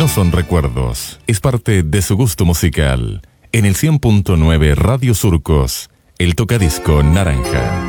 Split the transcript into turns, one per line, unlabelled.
no son recuerdos, es parte de su gusto musical. En el 100.9 Radio Surcos, el tocadisco naranja.